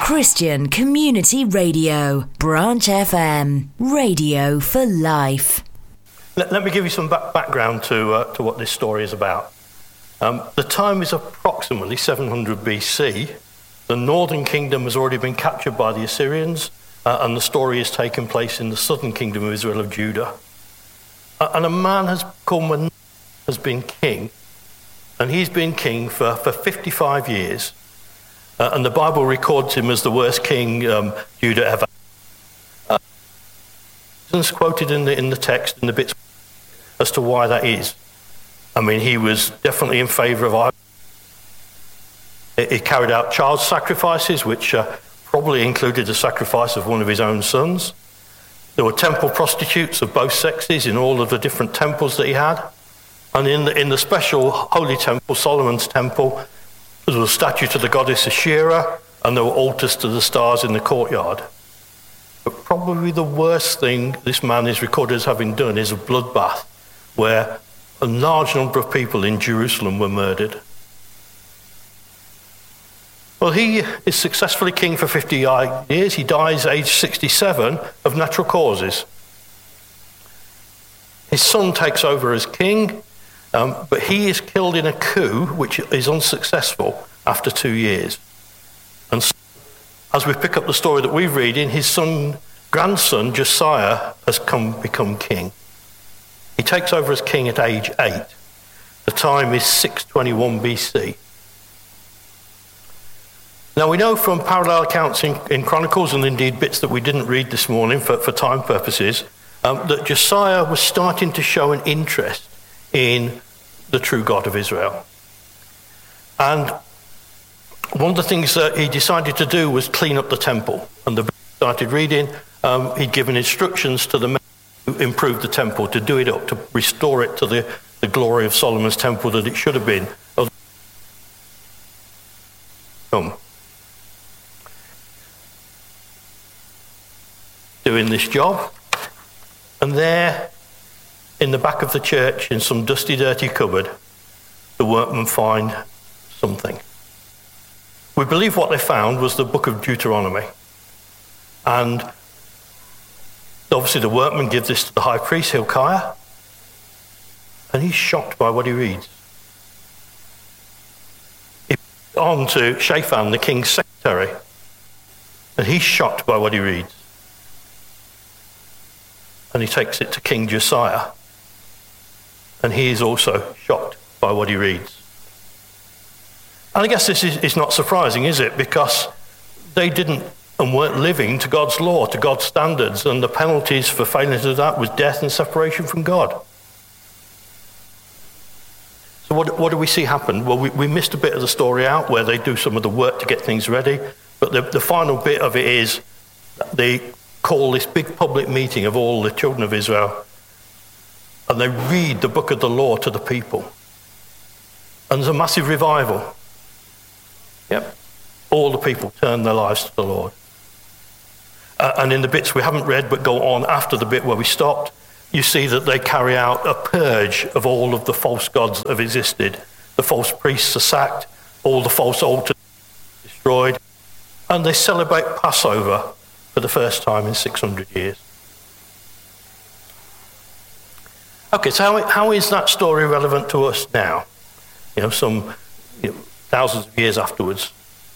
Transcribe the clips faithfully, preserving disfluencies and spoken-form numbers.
Christian Community Radio, Branch F M, radio for life. Let, let me give you some back, background to uh, to what this story is about. Um, the time is approximately seven hundred B C. The northern kingdom has already been captured by the Assyrians, uh, and the story is taking place in the southern kingdom of Israel of Judah. Uh, and a man has called Man- has been king, and he's been king for, for fifty-five years. Uh, and the Bible records him as the worst king um, Judah ever. Uh, it's quoted in the in the text in the bits as to why that is. I mean, he was definitely in favour of idols. He carried out child sacrifices, which uh, probably included the sacrifice of one of his own sons. There were temple prostitutes of both sexes in all of the different temples that he had. And in the, in the special holy temple, Solomon's temple, there was a statue to the goddess Asherah, and there were altars to the stars in the courtyard. But probably the worst thing this man is recorded as having done is a bloodbath, where a large number of people in Jerusalem were murdered. Well, he is successfully king for fifty years. He dies aged sixty-seven of natural causes. His son takes over as king, um, but he is killed in a coup which is unsuccessful after two years. And so, as we pick up the story that we're reading, his son, grandson Josiah has come become king. He takes over as king at age eight. The time is six twenty-one B C. Now, we know from parallel accounts in, in Chronicles, and indeed bits that we didn't read this morning for, for time purposes, um, that Josiah was starting to show an interest in the true God of Israel. And one of the things that he decided to do was clean up the temple. And the started reading, um, he'd given instructions to the men to improve the temple, to do it up, to restore it to the, the glory of Solomon's temple that it should have been. Come. Doing this job, and there in the back of the church, in some dusty, dirty cupboard, the workmen find something. We believe what they found was the book of Deuteronomy, and obviously the workmen give this to the high priest Hilkiah, and he's shocked by what he reads. He puts it on to Shaphan, the king's secretary, and he's shocked by what he reads. And he takes it to King Josiah, and he is also shocked by what he reads. And I guess this is, is not surprising, is it? Because they didn't and weren't living to God's law, to God's standards, and the penalties for failing to do that was death and separation from God. So what, what do we see happen? Well, we, we missed a bit of the story out where they do some of the work to get things ready, but the, the final bit of it is they call this big public meeting of all the children of Israel, and they read the book of the law to the people. And there's a massive revival. Yep. All the people turn their lives to the Lord. Uh, and in the bits we haven't read, but go on after the bit where we stopped, you see that they carry out a purge of all of the false gods that have existed. The false priests are sacked, all the false altars are destroyed, and they celebrate Passover for the first time in six hundred years. Okay, so how, how is that story relevant to us now? You know, some you know, thousands of years afterwards.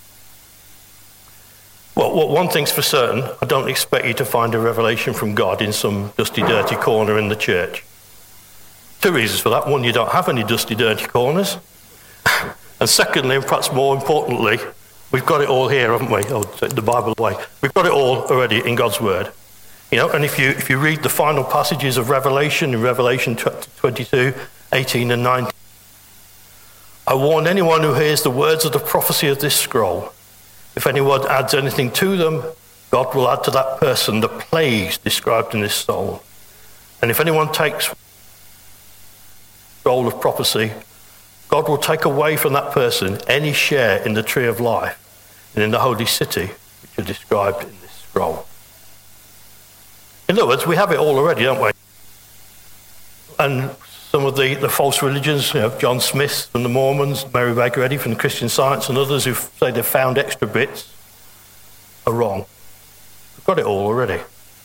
Well, well, one thing's for certain, I don't expect you to find a revelation from God in some dusty, dirty corner in the church. Two reasons for that. One, you don't have any dusty, dirty corners. And secondly, and perhaps more importantly, we've got it all here, haven't we? Oh, the Bible way. We've got it all already in God's Word. You know, and if you if you read the final passages of Revelation, in Revelation twenty-two, eighteen and nineteen, I warn anyone who hears the words of the prophecy of this scroll. If anyone adds anything to them, God will add to that person the plagues described in this scroll. And if anyone takes the scroll of prophecy, God will take away from that person any share in the tree of life and in the holy city, which are described in this scroll. In other words, we have it all already, don't we? And some of the, the false religions, you know, John Smith from the Mormons, Mary Baker Eddy from the Christian Science, and others who say they've found extra bits, are wrong. We've got it all already.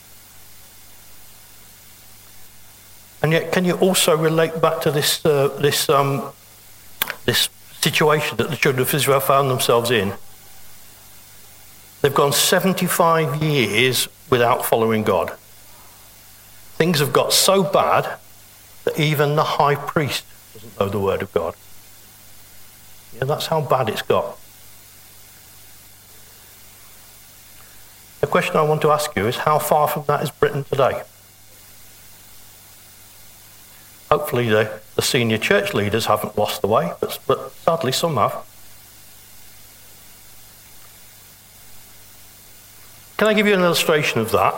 And yet, can you also relate back to this uh, this um, this situation that the children of Israel found themselves in? They've gone seventy-five years without following God. Things have got so bad that even the high priest doesn't know the word of God. Yeah, that's how bad it's got. The question I want to ask you is, how far from that is Britain today? Hopefully the, the senior church leaders haven't lost the way, but, but sadly some have. Can I give you an illustration of that?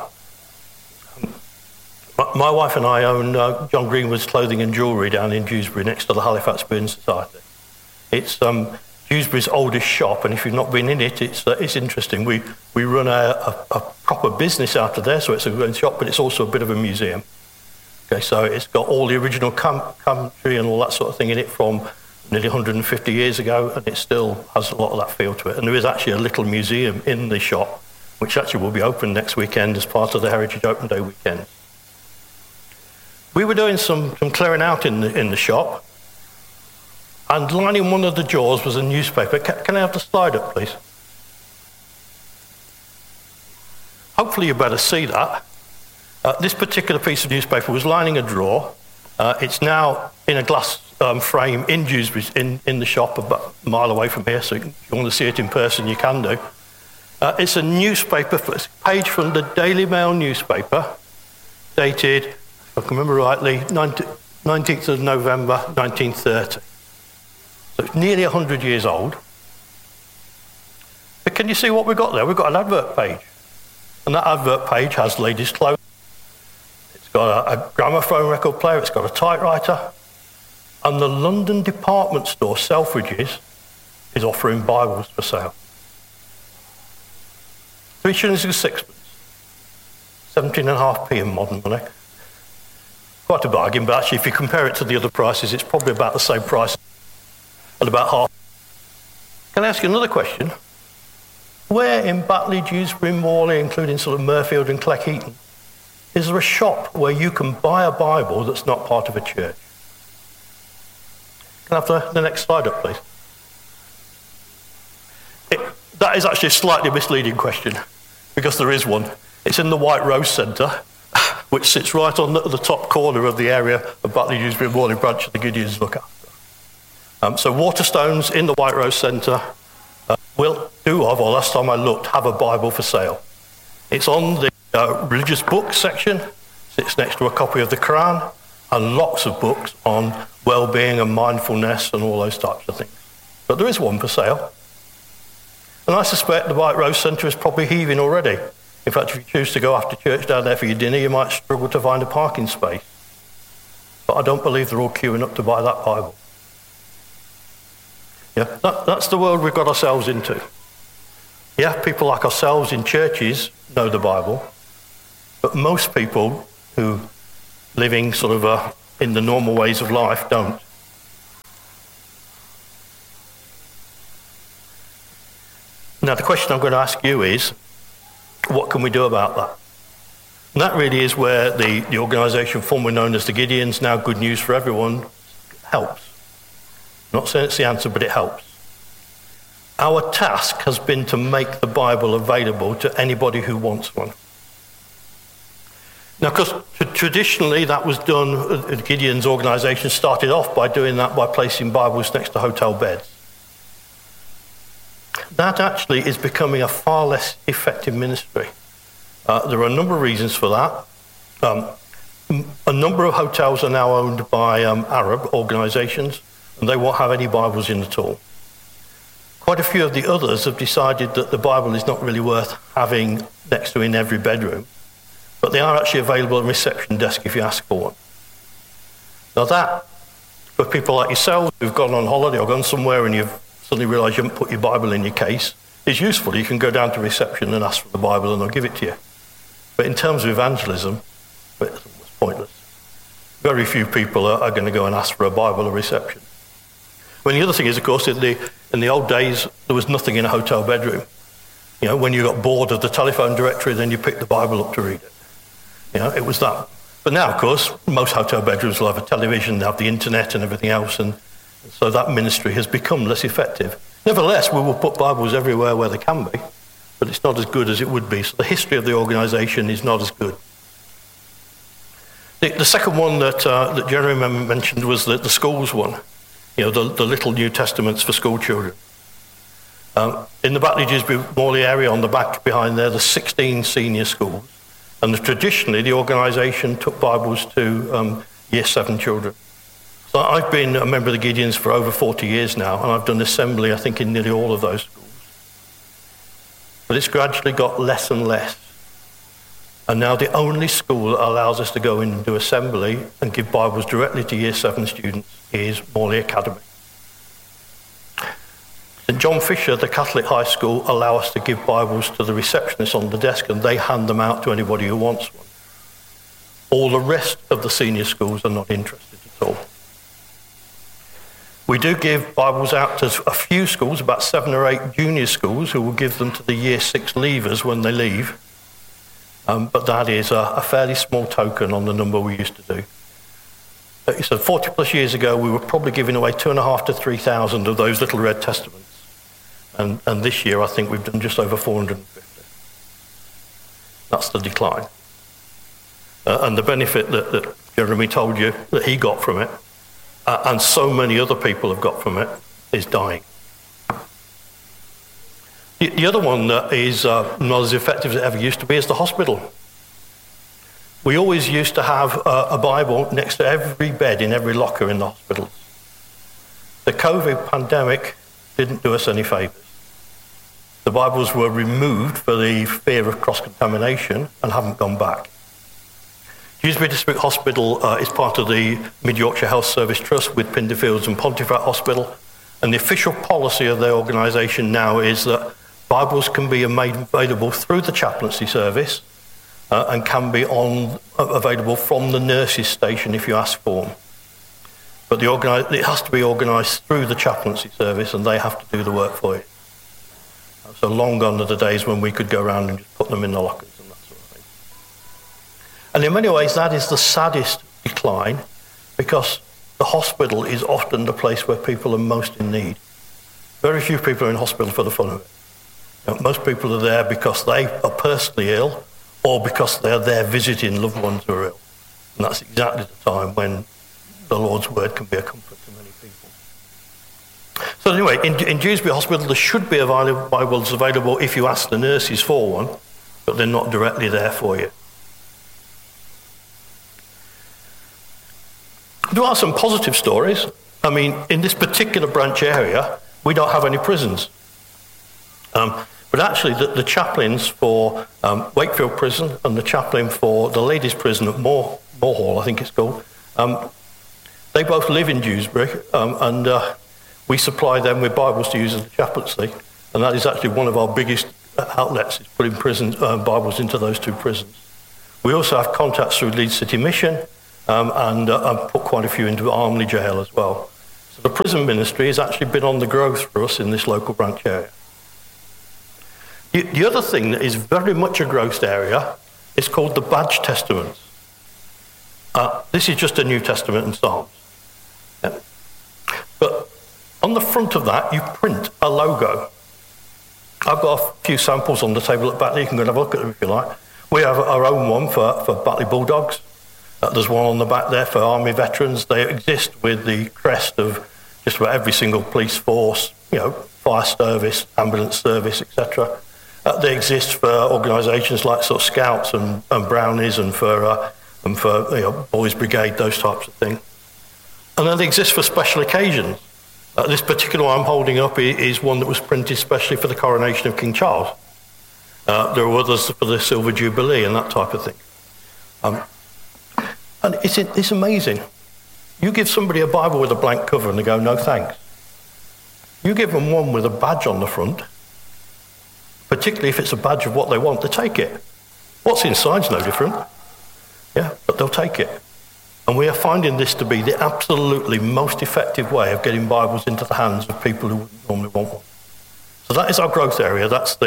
My wife and I own uh, John Greenwood's Clothing and Jewellery down in Dewsbury, next to the Halifax Burn Society. It's um, Dewsbury's oldest shop, and if you've not been in it, it's uh, it's interesting. We we run a, a, a proper business out of there, so it's a good shop, but it's also a bit of a museum. Okay, so it's got all the original com- commentary and all that sort of thing in it from nearly one hundred fifty years ago, and it still has a lot of that feel to it. And there is actually a little museum in the shop, which actually will be open next weekend as part of the Heritage Open Day weekend. We were doing some, some clearing out in the, in the shop, and lining one of the drawers was a newspaper. Can, can I have the slide up, please? Hopefully you better see that. Uh, this particular piece of newspaper was lining a drawer. Uh, it's now in a glass um, frame in Dewsbury, in, in the shop, about a mile away from here, so if you want to see it in person, you can do. Uh, it's a newspaper, it's a page from the Daily Mail newspaper, dated, if I can remember rightly, nineteenth of November, nineteen thirty. So it's nearly one hundred years old. But can you see what we've got there? We've got an advert page. And that advert page has ladies' clothes. It's got a, a gramophone record player. It's got a typewriter. And the London department store, Selfridges, is offering Bibles for sale. Three shillings and sixpence. seventeen and a half p in modern money. Quite a bargain, but actually if you compare it to the other prices, it's probably about the same price at about half. Can I ask you another question? Where in Batley, Dewsbury, Morley, including sort of Murfield and Cleckheaton, is there a shop where you can buy a Bible that's not part of a church? Can I have the, the next slide up, please? It, that is actually a slightly misleading question, because there is one. It's in the White Rose Centre, which sits right on the, the top corner of the area of Batley, Dewsbury, Morley branch of the Gideons look after. Um, so Waterstones in the White Rose Centre uh, will do of, or last time I looked, have a Bible for sale. It's on the uh, religious books section, sits next to a copy of the Quran, and lots of books on well-being and mindfulness and all those types of things. But there is one for sale. And I suspect the White Rose Centre is probably heaving already. In fact, if you choose to go after church down there for your dinner, you might struggle to find a parking space. But I don't believe they're all queuing up to buy that Bible. Yeah, that, that's the world we've got ourselves into. Yeah, people like ourselves in churches know the Bible, but most people who living sort of uh, in the normal ways of life don't. Now, the question I'm going to ask you is, what can we do about that? And that really is where the, the organisation formerly known as the Gideons, now Good News for Everyone, helps. I'm not saying it's the answer, but it helps. Our task has been to make the Bible available to anybody who wants one. Now, because traditionally that was done, the Gideons organisation started off by doing that by placing Bibles next to hotel beds. That actually is becoming a far less effective ministry. Uh, there are a number of reasons for that. Um, a number of hotels are now owned by um, Arab organisations, and they won't have any Bibles in at all. Quite a few of the others have decided that the Bible is not really worth having next to in every bedroom, but they are actually available at a reception desk if you ask for one. Now that, for people like yourselves who've gone on holiday or gone somewhere and you've suddenly realise you haven't put your Bible in your case, is useful. You can go down to reception and ask for the Bible and they'll give it to you. But in terms of evangelism, it's pointless. Very few people are, are going to go and ask for a Bible at reception. Well, the other thing is, of course, in the, in the old days, there was nothing in a hotel bedroom. You know, when you got bored of the telephone directory, then you picked the Bible up to read it. You know, it was that. But now, of course, most hotel bedrooms will have a television, they have the internet and everything else, and so that ministry has become less effective. Nevertheless, we will put Bibles everywhere where they can be, but it's not as good as it would be. So the history of the organisation is not as good. The, the second one that uh, that Jeremy mentioned was the, the schools one. You know, the, the little New Testaments for school children. Um, in the Batley Dewsbury Morley area, on the back behind there, there's sixteen senior schools. And traditionally, the organisation took Bibles to um, year seven children. So I've been a member of the Gideons for over forty years now, and I've done assembly, I think, in nearly all of those schools. But it's gradually got less and less. And now the only school that allows us to go in and do assembly and give Bibles directly to year seven students is Morley Academy. Saint John Fisher, the Catholic high school, allow us to give Bibles to the receptionists on the desk, and they hand them out to anybody who wants one. All the rest of the senior schools are not interested at all. We do give Bibles out to a few schools, about seven or eight junior schools, who will give them to the year six leavers when they leave. Um, but that is a, a fairly small token on the number we used to do. So forty plus years ago, we were probably giving away two and a half to three thousand of those little red testaments. And, and this year, I think we've done just over four hundred fifty. That's the decline. Uh, and the benefit that, that Jeremy told you that he got from it, uh, and so many other people have got from it, is dying. The, the other one that is uh, not as effective as it ever used to be is the hospital. We always used to have uh, a Bible next to every bed in every locker in the hospitals. The COVID pandemic didn't do us any favours. The Bibles were removed for the fear of cross-contamination and haven't gone back. Dewsbury District Hospital uh, is part of the Mid Yorkshire Health Service Trust with Pinderfields and Pontefract Hospital, and the official policy of their organisation now is that Bibles can be made available through the chaplaincy service uh, and can be on uh, available from the nurses' station if you ask for them. But the organi- it has to be organised through the chaplaincy service, and they have to do the work for you. So long gone are the days when we could go around and just put them in the lockers and that sort of thing. And in many ways, that is the saddest decline, because the hospital is often the place where people are most in need. Very few people are in hospital for the fun of it. You know, most people are there because they are personally ill, or because they're there visiting loved ones who are ill. And that's exactly the time when the Lord's word can be a comfort to many people. So anyway, in, in Dewsbury Hospital, there should be available Bibles available if you ask the nurses for one, but they're not directly there for you. There are some positive stories. I mean, in this particular branch area, we don't have any prisons. Um, but actually, the, the chaplains for um, Wakefield Prison and the chaplain for the ladies' prison at Moor, Moor Hall, I think it's called, um, they both live in Dewsbury, um, and uh, we supply them with Bibles to use as the chaplaincy, and that is actually one of our biggest outlets, is putting prison, uh, Bibles into those two prisons. We also have contacts through Leeds City Mission, um, and, uh, and put quite a few into Armley Jail as well. So the prison ministry has actually been on the growth for us in this local branch area. The, the other thing that is very much a growth area is called the Badge Testaments. Uh, this is just a New Testament and Psalms. Yeah. But on the front of that, you print a logo. I've got a few samples on the table at Batley. You can go and have a look at them if you like. We have our own one for, for Batley Bulldogs. Uh, there's one on the back there for Army veterans. They exist with the crest of just about every single police force, you know, fire service, ambulance service, et cetera. Uh, they exist for organisations like sort of Scouts and, and Brownies, and for uh, and for you know, Boys Brigade, those types of things. And then they exist for special occasions. Uh, this particular one I'm holding up is one that was printed specially for the coronation of King Charles. Uh, there are others for the Silver Jubilee and that type of thing. Um, and it's, it's amazing. You give somebody a Bible with a blank cover and they go, no thanks. You give them one with a badge on the front, particularly if it's a badge of what they want, they take it. What's inside's no different. Yeah, but they'll take it. And we are finding this to be the absolutely most effective way of getting Bibles into the hands of people who wouldn't normally want one. So that is our growth area. That's the,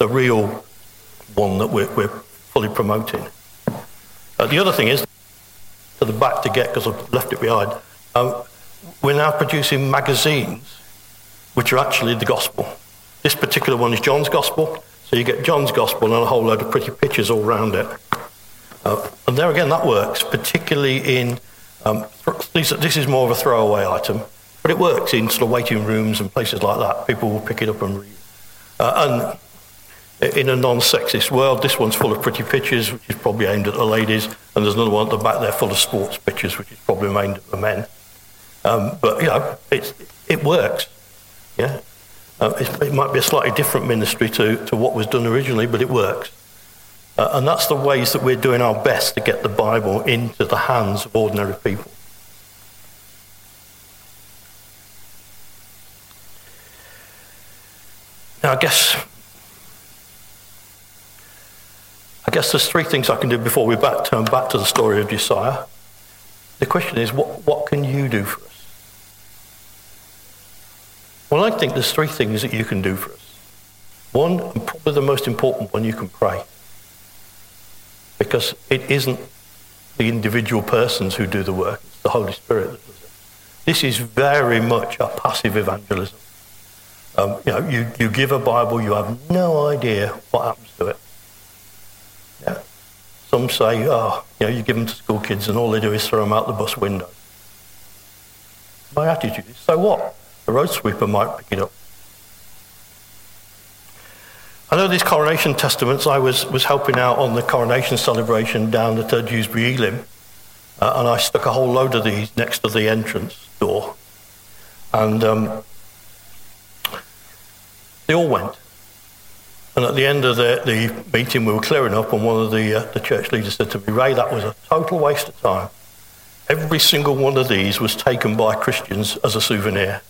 the real one that we're, we're fully promoting. Uh, the other thing is, to the back to get, because I've left it behind, um, we're now producing magazines which are actually the gospel. This particular one is John's Gospel, so you get John's Gospel and a whole load of pretty pictures all around it. Uh, and there again, that works, particularly in, um, these, this is more of a throwaway item, but it works in sort of waiting rooms and places like that. People will pick it up and read. Uh, and in a non-sexist world, this one's full of pretty pictures, which is probably aimed at the ladies, and there's another one at the back there full of sports pictures, which is probably aimed at the men. Um, but, you know, it's, it works. Yeah, uh, it might be a slightly different ministry to, to what was done originally, but it works. Uh, and that's the ways that we're doing our best to get the Bible into the hands of ordinary people. Now, I guess, I guess there's three things I can do before we back, turn back to the story of Josiah. The question is, what, what can you do for us? Well, I think there's three things that you can do for us. One, and probably the most important one, you can pray. Because it isn't the individual persons who do the work, it's the Holy Spirit that does it. This is very much a passive evangelism. Um, you know, you, you give a Bible, you have no idea what happens to it. Yeah. Some say, oh, you know, you give them to school kids and all they do is throw them out the bus window. My attitude is, so what? The road sweeper might pick it up. I know these coronation testaments, I was, was helping out on the coronation celebration down at uh, Dewsbury Elim, uh, and I stuck a whole load of these next to the entrance door. And um, they all went. And at the end of the, the meeting, we were clearing up, and one of the, uh, the church leaders said to me, Ray, that was a total waste of time. Every single one of these was taken by Christians as a souvenir.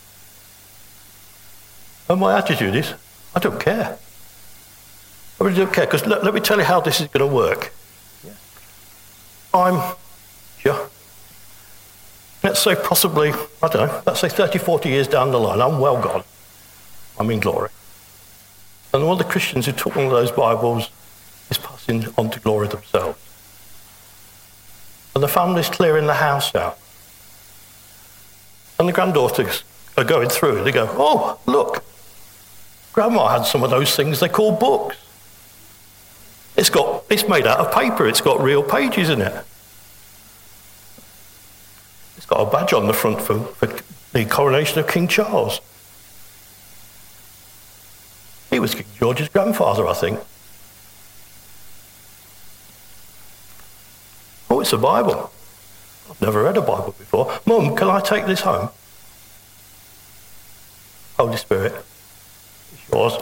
And my attitude is, I don't care. I really don't care, because let, let me tell you how this is going to work. Yeah. I'm, yeah, let's say possibly, I don't know, let's say thirty, forty years down the line, I'm well gone. I'm in glory. And one of the Christians who took one of those Bibles is passing on to glory themselves. And the family's clearing the house out. And the granddaughters are going through and they go, oh, look, Grandma had some of those things they call books. It's got, it's made out of paper, it's got real pages in it. It's got a badge on the front for, for the coronation of King Charles. He was King George's grandfather, I think. Oh, it's a Bible. I've never read a Bible before. Mum, can I take this home? Holy Spirit, it's yours.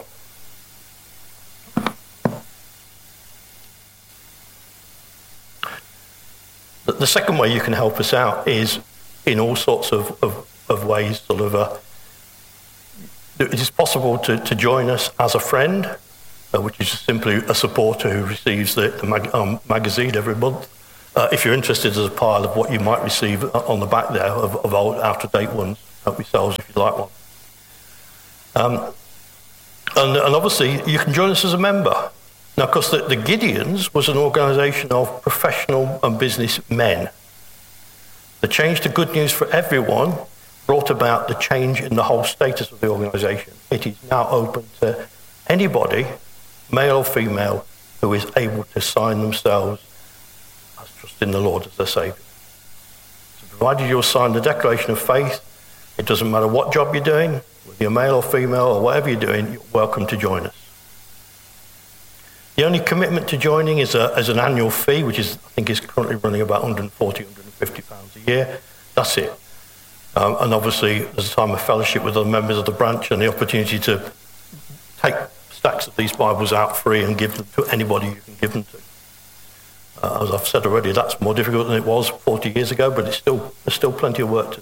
The, the second way you can help us out is in all sorts of, of, of ways, sort of, uh, it is possible to, to join us as a friend, uh, which is simply a supporter who receives the, the mag, um, magazine every month. Uh, if you're interested, there's a pile of what you might receive on the back there of, of old, out-of-date ones. Help yourselves if you'd like one. Um, and, and obviously, you can join us as a member. Now, of course, the, the Gideons was an organisation of professional and business men. The change to good news for everyone brought about the change in the whole status of the organisation. It is now open to anybody, male or female, who is able to sign themselves as trusting the Lord as their Saviour. So provided you'll sign the Declaration of Faith, it doesn't matter what job you're doing, whether you're male or female or whatever you're doing, you're welcome to join us. The only commitment to joining is, a, is an annual fee, which is I think is currently running about one hundred forty, one hundred fifty pounds a year. That's it. Um, and obviously, there's a time of fellowship with other members of the branch and the opportunity to take stacks of these Bibles out free and give them to anybody you can give them to. Uh, as I've said already, that's more difficult than it was forty years ago, but it's still, there's still plenty of work to do.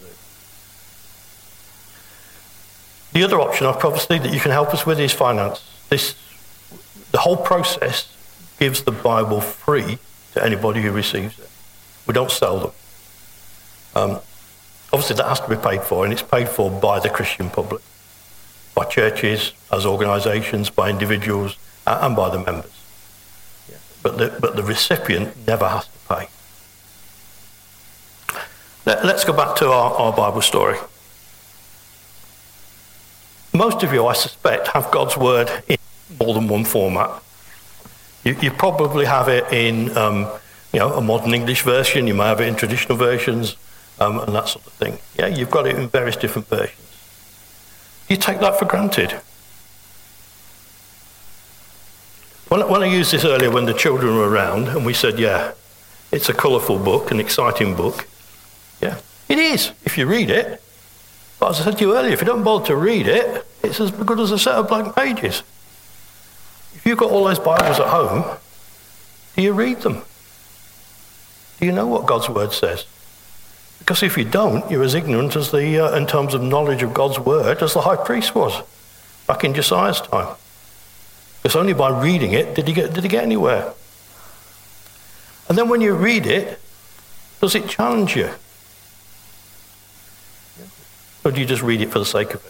The other option, obviously, that you can help us with is finance. This, the whole process gives the Bible free to anybody who receives it. We don't sell them. Um, obviously, that has to be paid for, and it's paid for by the Christian public, by churches, as organisations, by individuals, uh, and by the members. Yeah. But, the, but the recipient never has to pay. Let, let's go back to our, our Bible story. Most of you, I suspect, have God's word in more than one format. You, you probably have it in um, you know, a modern English version, you may have it in traditional versions, um, and that sort of thing. Yeah, you've got it in various different versions. You take that for granted. When, when I used this earlier when the children were around, and we said, yeah, it's a colourful book, an exciting book. Yeah, it is, if you read it. But as I said to you earlier, if you don't bother to read it, it's as good as a set of blank pages. If you've got all those Bibles at home, do you read them? Do you know what God's word says? Because if you don't, you're as ignorant as the, uh, in terms of knowledge of God's word, as the high priest was back in Josiah's time. Because only by reading it did he get, did he get anywhere. And then when you read it, does it challenge you? Or do you just read it for the sake of it?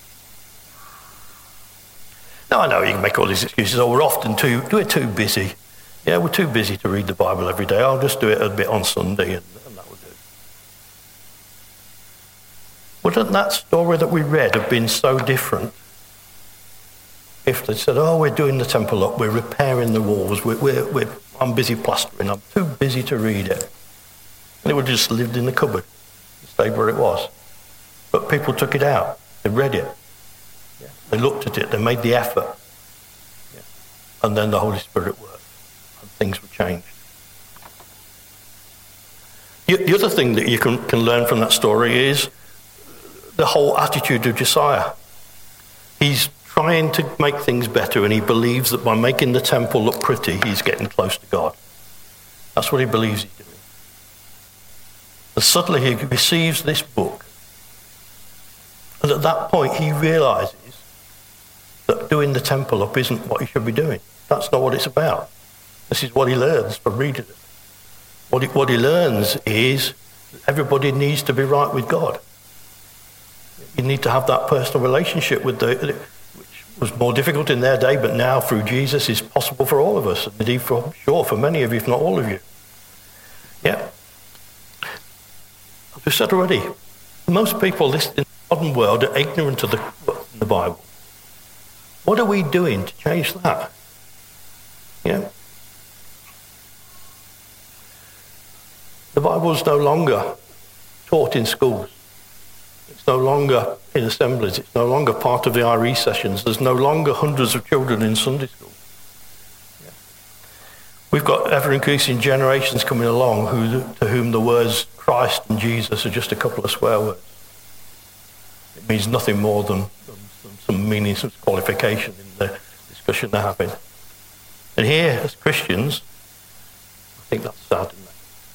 Now, I know you can make all these excuses. Oh, we're often too, we're too busy. Yeah, we're too busy to read the Bible every day. I'll just do it a bit on Sunday, and, and that will do. Wouldn't that story that we read have been so different if they said, oh, we're doing the temple up, we're repairing the walls, we're, we're, we're, I'm busy plastering, I'm too busy to read it. And it would have just lived in the cupboard, stayed where it was. But people took it out. They read it. Yeah. They looked at it. They made the effort. Yeah. And then the Holy Spirit worked. And things were changed. The other thing that you can, can learn from that story is the whole attitude of Josiah. He's trying to make things better, and he believes that by making the temple look pretty, he's getting close to God. That's what he believes he's doing. And suddenly he receives this book. And at that point, he realizes that doing the temple up isn't what he should be doing. That's not what it's about. This is what he learns from reading it. What he, what he learns is everybody needs to be right with God. You need to have that personal relationship with the, which was more difficult in their day, but now through Jesus is possible for all of us. And indeed, for sure, for many of you, if not all of you. Yeah. As we said already, most people listening modern world are ignorant of the, the Bible. What are we doing to change that? Yeah. The Bible is no longer taught in schools. It's no longer in assemblies. It's no longer part of the I R E sessions. There's no longer hundreds of children in Sunday school. Yeah. We've got ever-increasing generations coming along who, to whom the words Christ and Jesus are just a couple of swear words. It means nothing more than, than, than some meaning, some qualification in the discussion they're having. And here, as Christians, I think that's sad, isn't it?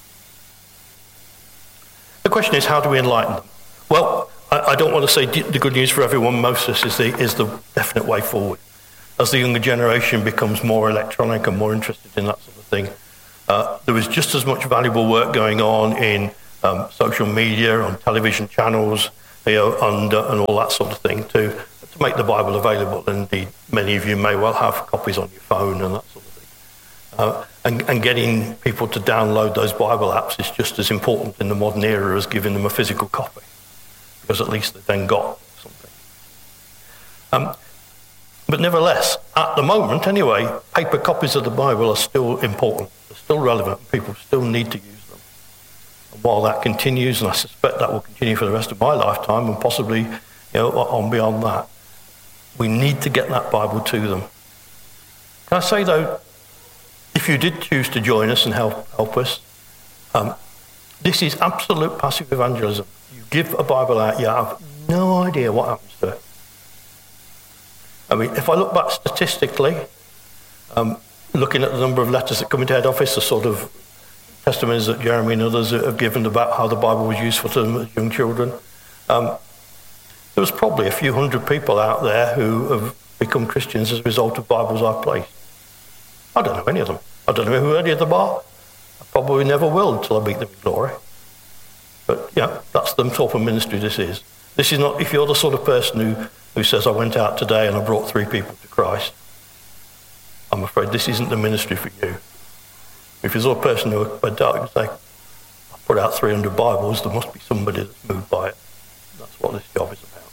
The question is, how do we enlighten them? Well, I, I don't want to say the good news for everyone. Moses is the, is the definite way forward. As the younger generation becomes more electronic and more interested in that sort of thing, uh, there is just as much valuable work going on in um, social media, on television channels, you know, and, uh, and all that sort of thing to, to make the Bible available. And indeed, many of you may well have copies on your phone and that sort of thing. Uh, and, and getting people to download those Bible apps is just as important in the modern era as giving them a physical copy, because at least they've then got something. Um, but nevertheless, at the moment anyway, paper copies of the Bible are still important. They're still relevant. People still need to use them. And while that continues, and I suspect that will continue for the rest of my lifetime and possibly, you know, on beyond that, we need to get that Bible to them. Can I say, though, if you did choose to join us and help help us, um, this is absolute passive evangelism. You give a Bible out, you have no idea what happens to it. I mean, if I look back statistically, um, looking at the number of letters that come into head office, the sort of testimonies that Jeremy and others have given about how the Bible was useful to them as young children, um, there was probably a few hundred people out there who have become Christians as a result of Bibles I've placed. I don't know any of them. I don't know who any of them are. I probably never will until I meet them in glory. But yeah, that's the sort of ministry this is. This is not, if you're the sort of person who, who says, I went out today and I brought three people to Christ, I'm afraid this isn't the ministry for you. If you're a person who I doubt, you say, I put out three hundred Bibles, there must be somebody that's moved by it. That's what this job is about.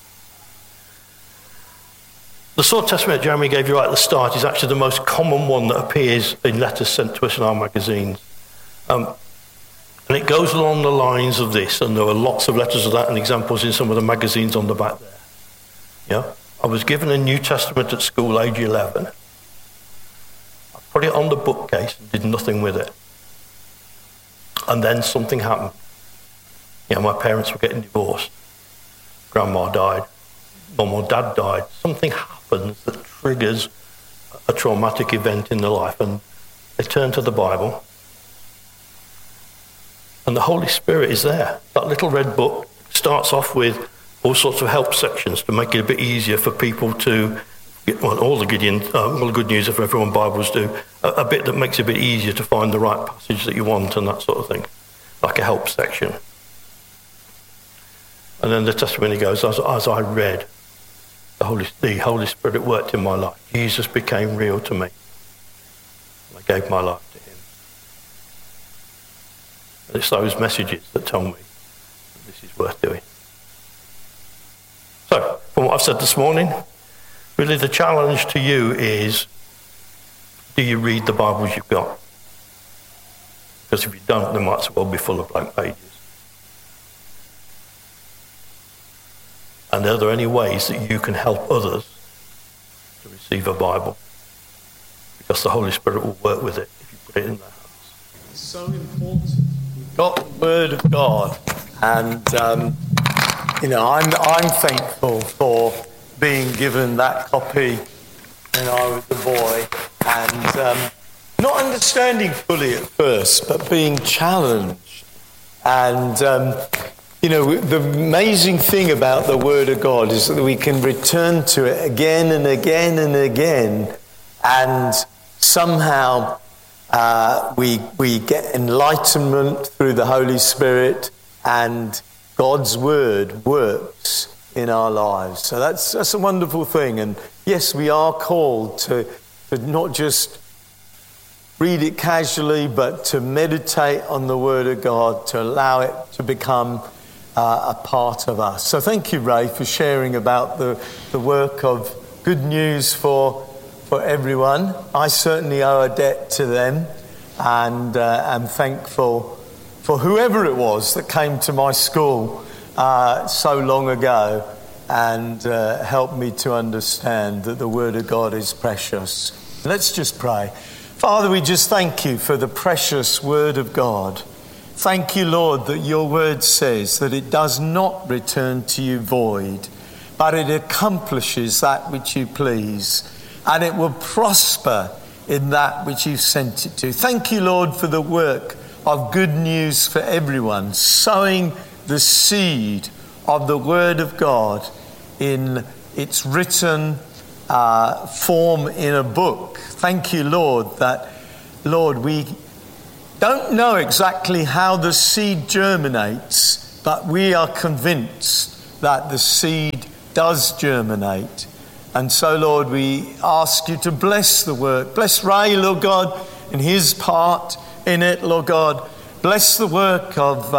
The sort of testimony that Jeremy gave you right at the start is actually the most common one that appears in letters sent to us in our magazines. Um, and it goes along the lines of this, and there are lots of letters of that and examples in some of the magazines on the back there. Yeah, I was given a New Testament at school, age eleven. I put it on the bookcase and did nothing with it. And then something happened. Yeah, my parents were getting divorced. Grandma died. Mum or dad died. Something happens that triggers a traumatic event in their life, and they turn to the Bible. And the Holy Spirit is there. That little red book starts off with all sorts of help sections to make it a bit easier for people to get, well, all the Gideon, uh, all the good news of everyone Bibles do, a, a bit that makes it a bit easier to find the right passage that you want and that sort of thing, like a help section. And then the testimony goes, as, as I read, the Holy, the Holy Spirit worked in my life. Jesus became real to me. I gave my life to him. And it's those messages that tell me that this is worth doing. So, from what I've said this morning, really the challenge to you is, do you read the Bibles you've got? Because if you don't, they might as well be full of blank pages. And are there any ways that you can help others to receive a Bible? Because the Holy Spirit will work with it if you put it in their hands. It's so important. We've got the Word of God, and um, you know, I'm I'm thankful for being given that copy when I was a boy, and um, not understanding fully at first, but being challenged. And um, you know, the amazing thing about the Word of God is that we can return to it again and again and again, and somehow uh, we we get enlightenment through the Holy Spirit, and God's Word works in our lives. So that's that's a wonderful thing. And yes, we are called to, to not just read it casually, but to meditate on the Word of God, to allow it to become uh, a part of us. So thank you, Ray, for sharing about the, the work of Good News for for everyone. I certainly owe a debt to them, and uh, am thankful for whoever it was that came to my school uh, so long ago and uh, helped me to understand that the Word of God is precious. Let's just pray. Father, we just thank you for the precious Word of God. Thank you, Lord, that your Word says that it does not return to you void, but it accomplishes that which you please, and it will prosper in that which you've sent it to. Thank you, Lord, for the work of Good News for everyone, sowing the seed of the Word of God in its written uh, form in a book. Thank you, Lord, that, Lord, we don't know exactly how the seed germinates, but we are convinced that the seed does germinate. And so, Lord, we ask you to bless the work. Bless Ray, Lord God, in his part in it, Lord God. Bless the work of